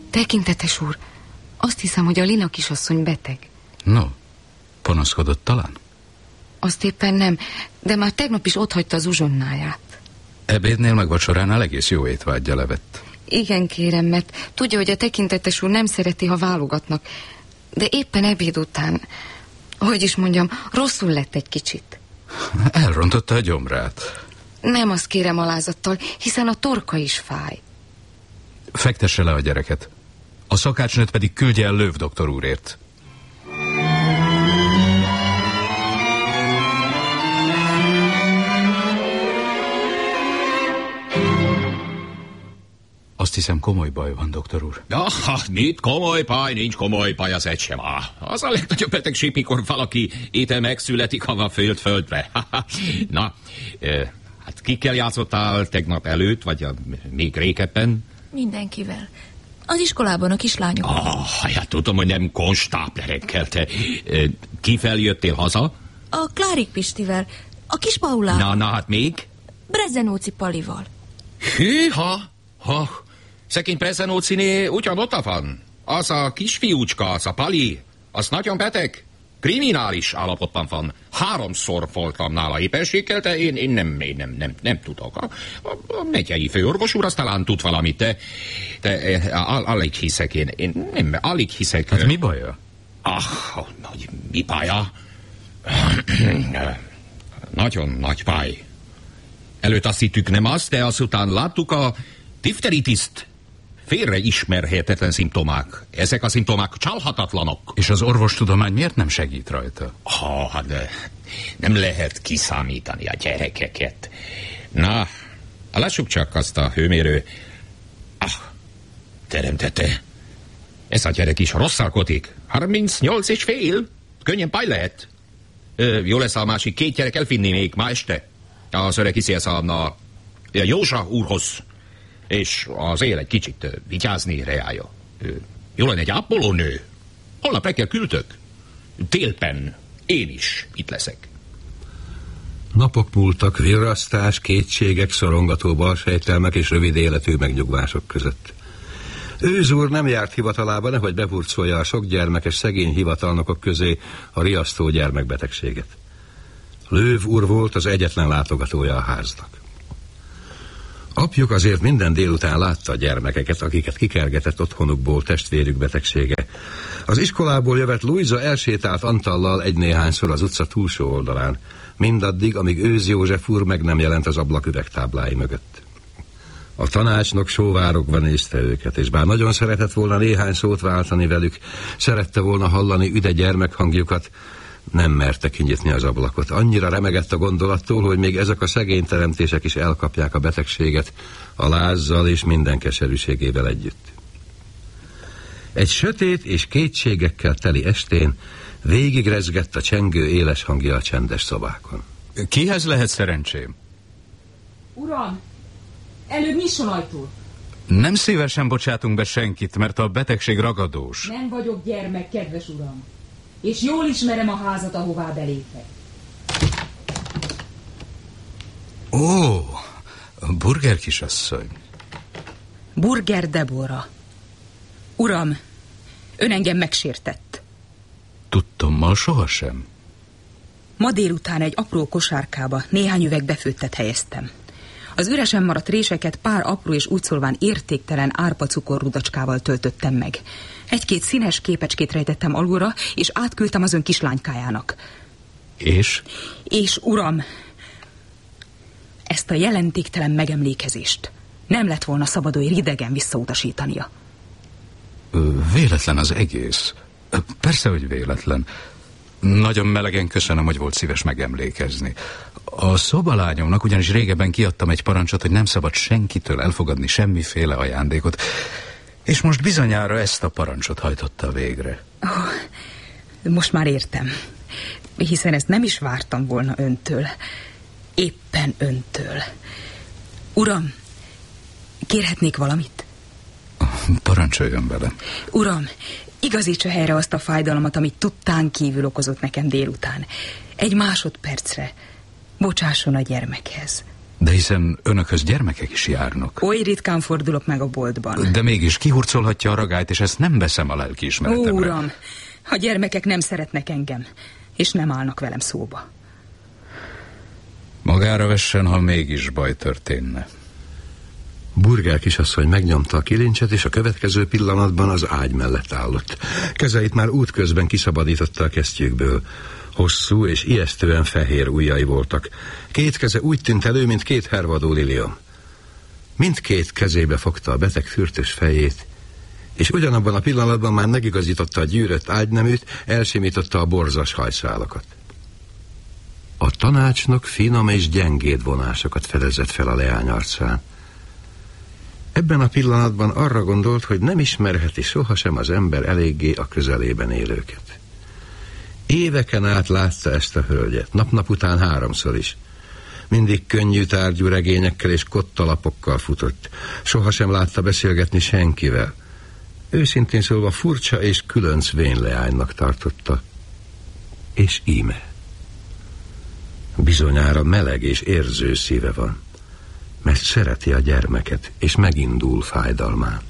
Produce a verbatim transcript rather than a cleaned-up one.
Tekintetes úr, azt hiszem, hogy a Lina kisasszony beteg. No, panaszkodott talán? Azt éppen nem, de már tegnap is otthagyta az uzsonnáját. Ebédnél meg vacsoránál egész jó étvágya levett. Igen, kérem, mert tudja, hogy a tekintetes úr nem szereti, ha válogatnak. De éppen ebéd után, hogy is mondjam, rosszul lett egy kicsit. Elrontotta a gyomrát. Nem azt kérem alázattal, hiszen a torka is fáj. Fektesse le a gyereket. A szakácsnőt pedig küldje el Löw doktor úrért. Azt hiszem, komoly baj van, doktor úr. Ja, mit komoly baj? Nincs komoly baj, az egy sem. Az a legnagyobb betegség, mikor valaki étel megszületik, ha van föld földre. Na, hát kikkel játszottál tegnap előtt, vagy a, még régebben? Mindenkivel. Az iskolában a kislányok. Ah, hát tudom, hogy nem konstáplerekkel. Te kivel jöttél haza? A Klárik Pistivel, a kis Paulával. Na, na, hát még? Brezenóci Palival. Hűha, ha, szegény Brezenóciné ugyanott van. Az a kisfiúcska, az a Pali, az nagyon beteg. Kriminális állapotban van. Háromszor voltam nála éppenséggel, de én, én, nem, én nem, nem, nem tudok. A, a, a megyei főorvos úr az talán tud valamit, de, de al, alig hiszek én. én nem, alig hiszek. Hát mi baja? Ah, hogy mi baja? Nagyon nagy baj. Előtt azt hittük nem az, de azután láttuk a difteritiszt. Félreismerhetetlen szimptomák. Ezek a szimptomák csalhatatlanok. És az orvostudomány miért nem segít rajta? Ha, de nem lehet kiszámítani a gyerekeket. Na, lássuk csak azt a hőmérő. Ah, teremtette. Ez a gyerek is rosszalkodik. harmincnyolc és fél. Könnyen baj lehet. Ö, jó lesz a másik két gyerek elfinni még ma este. Az öreg hiszi ez a, a Józsa úrhoz. És az él egy kicsit uh, vigyázni reája. Uh, jó lenne egy ápolónő. Holnap reggel küldök. Télpen én is itt leszek. Napok múltak virrasztás, kétségek, szorongató balsejtelmek és rövid életű megnyugvások között. Őz úr nem járt hivatalába, nehogy bevurcolja a sok gyermekes szegény hivatalnokok közé a riasztó gyermekbetegséget. Löw úr volt az egyetlen látogatója a háznak. Apjuk azért minden délután látta a gyermekeket, akiket kikergetett otthonukból testvérük betegsége. Az iskolából jövet Luisa elsétált Antallal egy-néhányszor az utca túlsó oldalán, mindaddig, amíg Őz József úr meg nem jelent az ablak üvegtáblái mögött. A tanácsnok sóvárogva nézte őket, és bár nagyon szeretett volna néhány szót váltani velük, szerette volna hallani üde gyermekhangjukat, nem merte kinyitni az ablakot. Annyira remegett a gondolattól, hogy még ezek a szegény teremtések is elkapják a betegséget a lázzal és minden keserűségével együtt. Egy sötét és kétségekkel teli estén végigrezgett a csengő éles hangja a csendes szobákon. Kihez lehet szerencsém? Uram, előbb nyisson ajtót. Nem szívesen bocsátunk be senkit, mert a betegség ragadós. Nem vagyok gyermek, kedves uram. És jól ismerem a házat, ahová belépek. Ó, Burger kisasszony. Burger Debora. Uram, ön engem megsértett. Tudtommal sohasem. Ma délután egy apró kosárkába néhány üveg befőttet helyeztem. Az üresen maradt réseket pár apró és úgy szólván értéktelen árpa cukorrudacskával töltöttem meg. Egy-két színes képecskét rejtettem alulra, és átküldtem az ön kislánykájának. És? És, uram, ezt a jelentéktelen megemlékezést nem lett volna szabad olyan ridegen visszautasítania. Véletlen az egész. Persze, hogy véletlen. Nagyon melegen köszönöm, hogy volt szíves megemlékezni. A szobalányomnak ugyanis régebben kiadtam egy parancsot, hogy nem szabad senkitől elfogadni semmiféle ajándékot, és most bizonyára ezt a parancsot hajtotta végre. Oh, most már értem, hiszen ezt nem is vártam volna öntől. Éppen öntől. Uram, kérhetnék valamit? Parancsoljon velem. Uram, igazítsa helyre azt a fájdalmat, amit tudtán kívül okozott nekem délután. Egy másodpercre bocsásson a gyermekhez. De hiszen önökhöz gyermekek is járnak. Oly ritkán fordulok meg a boltban. De mégis kihurcolhatja a ragályt, és ezt nem veszem a lelkiismeretemre. Ó, uram, a gyermekek nem szeretnek engem, és nem állnak velem szóba. Magára vessen, ha mégis baj történne. Burgál kisasszony megnyomta a kilincset, és a következő pillanatban az ágy mellett állott. Kezeit már útközben kiszabadította a kesztyűkből. Hosszú és ijesztően fehér ujjai voltak. Két keze úgy tűnt elő, mint két hervadó liliom. Mindkét kezébe fogta a beteg fürtös fejét, és ugyanabban a pillanatban már megigazította a gyűrött ágyneműt, elsimította a borzas hajszálakat. A tanácsnok finom és gyengéd vonásokat fedezett fel a leány arcán. Ebben a pillanatban arra gondolt, hogy nem ismerheti sohasem az ember eléggé a közelében élőket. Éveken át látta ezt a hölgyet, nap-nap után háromszor is. Mindig könnyű tárgyú regényekkel és kottalapokkal futott. Sohasem látta beszélgetni senkivel. Őszintén szólva furcsa és különc vén-leánynak tartotta. És íme. Bizonyára meleg és érző szíve van, mert szereti a gyermeket, és megindul fájdalmán.